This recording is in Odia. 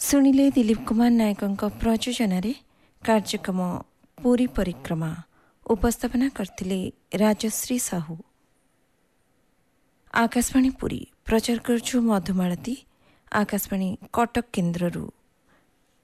ଶୁଣିଲେ ଦିଲ୍ଲୀପ କୁମାର ନାୟକଙ୍କ ପ୍ରଯୋଜନାରେ କାର୍ଯ୍ୟକ୍ରମ ପୁରୀ ପରିକ୍ରମା ଉପସ୍ଥାପନା କରିଥିଲେ ରାଜଶ୍ରୀ ସାହୁ। ଆକାଶବାଣୀ ପୁରୀ ପ୍ରଚାର କରୁଛୁ ମଧୁମାଳତୀ ଆକାଶବାଣୀ କଟକ କେନ୍ଦ୍ରରୁ।